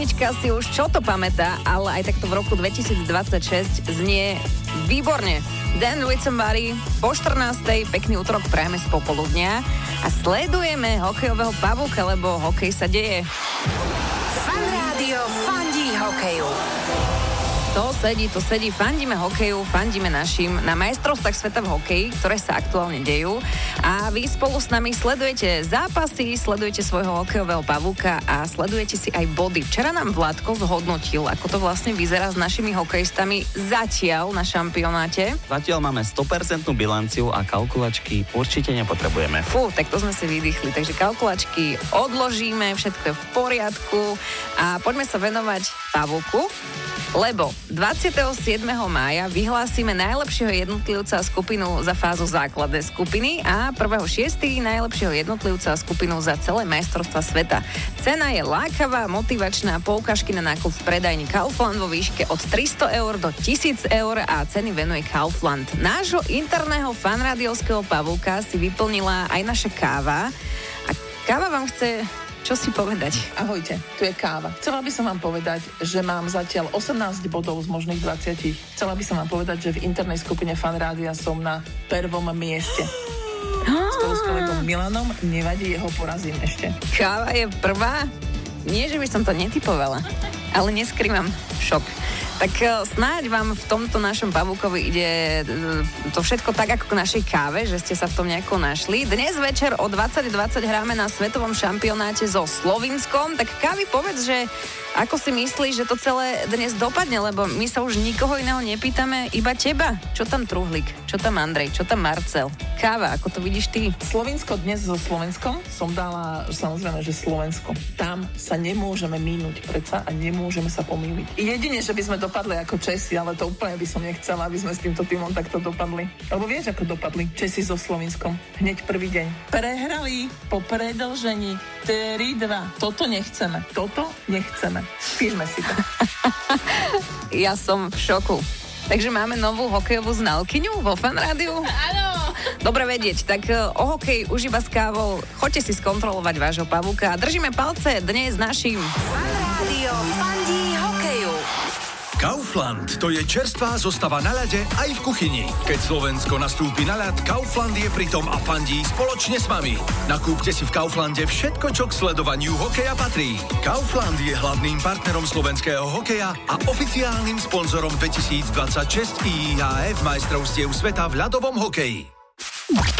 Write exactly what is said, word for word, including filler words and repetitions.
Si už čo to pamätá, ale aj takto v roku dvetisícdvadsaťšesť znie výborne. Dan with somebody po štrnástej, pekný útorok prajeme z popoludnia a sledujeme hokejového pavúka, lebo hokej sa deje. Fan Rádio fandí hokeju. To sedí, to sedí, fandíme hokeju, fandíme našim na majstrovstvách sveta v hokeji, ktoré sa aktuálne dejú. A vy spolu s nami sledujete zápasy, sledujete svojho hokejového pavúka a sledujete si aj body. Včera nám Vládko zhodnotil, ako to vlastne vyzerá s našimi hokejistami zatiaľ na šampionáte. Zatiaľ máme sto percent bilanciu a kalkulačky určite nepotrebujeme. Fú, tak to sme si vydýchli, takže kalkulačky odložíme, všetko je v poriadku a poďme sa venovať pavúku. Lebo dvadsiateho siedmeho mája vyhlásime najlepšieho jednotlivca a skupinu za fázu základnej skupiny a prvého šiesteho najlepšieho jednotlivca a skupinu za celé majstrovstvá sveta. Cena je lákavá, motivačná, poukážky na nákup v predajni Kaufland vo výške od tristo eur do tisíc eur a ceny venuje Kaufland. Nášho interného fanrádiovského pavúka si vyplnila aj naša káva a káva vám chce... Čo si povedať? Ahojte, tu je káva. Chcela by som vám povedať, že mám zatiaľ osemnásť bodov z možných dvadsať. Chcela by som vám povedať, že v internej skupine Fan Rádia som na prvom mieste. Spolu s kolegom Milanom, nevadí, jeho porazím ešte. Káva je prvá? Nie, že by som to netypovala, ale neskrývam šok. Tak snáď vám v tomto našom pavúkovi ide to všetko tak, ako k našej káve, že ste sa v tom nejako našli. Dnes večer o dvadsať dvadsať hráme na svetovom šampionáte so Slovinskom, tak Kávi, povedz, že ako si myslíš, že to celé dnes dopadne, lebo my sa už nikoho iného nepýtame, iba teba. Čo tam Truhlík? Čo tam Andrej? Čo tam Marcel? Káva, ako to vidíš ty? Slovinsko dnes so Slovenskom som dala, samozrejme, že Slovensko. Tam sa nemôžeme mínúť predsa a nemôžeme sa pomýliť. Jedine, že by sme dopadli ako Česi, ale to úplne by som nechcela, aby sme s týmto týmom takto dopadli. Lebo vieš, ako dopadli Česi so Slovinskom? Hneď prvý deň. Prehrali po predĺžení tri dva. Toto nechceme. Toto nechceme. Píšme si to. Ja som v šoku. Takže máme novú hokejovú znalkyňu vo Fan Rádiu? Áno. Dobre vedieť, tak o hokej už iba s kávou. Choďte si skontrolovať vášho pavúka. Držíme palce dnes našim Fan Rádio fandí hokeju. Kaufland, to je čerstvá zostava na ľade aj v kuchyni. Keď Slovensko nastúpi na ľad, Kaufland je pritom a fandí spoločne s vami. Nakúpte si v Kauflande všetko, čo k sledovaniu hokeja patrí. Kaufland je hlavným partnerom slovenského hokeja a oficiálnym sponzorom dvetisícdvadsaťšesť í há ef majstrovstiev sveta v ľadovom hokeji.